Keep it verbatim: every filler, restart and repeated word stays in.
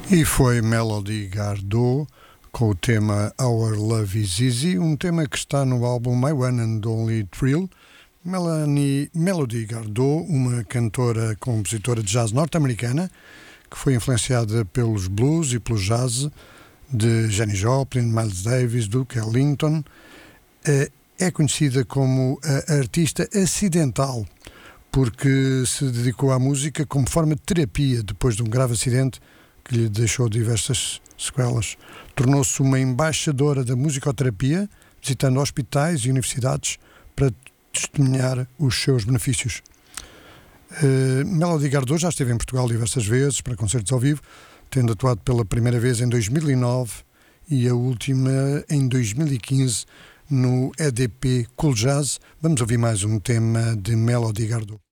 E foi Melody Gardot com o tema Our Love Is Easy, um tema que está no álbum My One and Only Thrill. Melanie, Melody Gardot, uma cantora, compositora de jazz norte-americana, que foi influenciada pelos blues e pelo jazz de Janis Joplin, Miles Davis, Duke Ellington. É conhecida como a artista acidental, porque se dedicou à música como forma de terapia depois de um grave acidente que lhe deixou diversas sequelas. Tornou-se uma embaixadora da musicoterapia, visitando hospitais e universidades para testemunhar os seus benefícios. Uh, Melody Gardot já esteve em Portugal diversas vezes para concertos ao vivo, tendo atuado pela primeira vez em dois mil e nove e a última em dois mil e quinze no E D P Cool Jazz. Vamos ouvir mais um tema de Melody Gardot.